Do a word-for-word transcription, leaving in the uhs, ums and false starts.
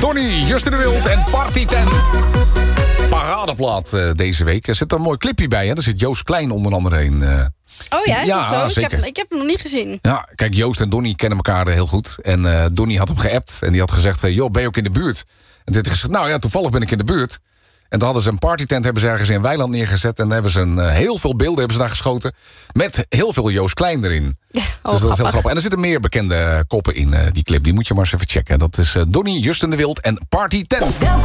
Donnie, Justin de Wild en Party Tent. Paradeplaat uh, deze week. Er zit een mooi clipje bij, hè? Er zit Joost Klein onder andere in. Uh, oh ja, is ja, dat zo? zeker. Ik heb, ik heb hem nog niet gezien. Ja, kijk, Joost en Donnie kennen elkaar heel goed. En uh, Donnie had hem geappt en die had gezegd... Uh, joh, ben je ook in de buurt? En toen had hij gezegd, nou ja, toevallig ben ik in de buurt. En toen hadden ze een partytent, hebben ze ergens in Weiland neergezet... en dan hebben ze een, uh, heel veel beelden hebben ze daar geschoten... met heel veel Joost Klein erin. Ja, oh, dus dat is heel grappig. grappig. En er zitten meer bekende koppen in uh, die clip. Die moet je maar eens even checken. Dat is uh, Donnie, Justin de Wild en Party Tent. Welkom